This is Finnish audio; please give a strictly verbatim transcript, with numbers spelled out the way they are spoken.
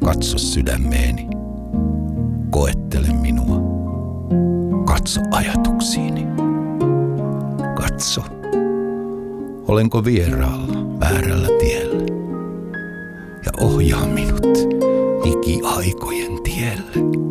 katso sydämeeni, koettele minua, katso ajatuksiini. Katso, olenko vieraalla väärällä tiellä ja ohjaa minut ikiaikojen tielle.